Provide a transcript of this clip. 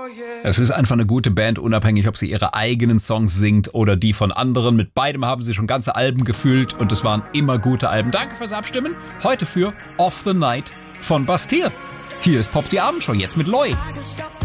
Es ist einfach eine gute Band, unabhängig, ob sie ihre eigenen Songs singt oder die von anderen. Mit beidem haben sie schon ganze Alben gefüllt und es waren immer gute Alben. Danke fürs Abstimmen. Heute für Off the Night von Bastille. Hier ist Pop die Abendshow, jetzt mit Loi.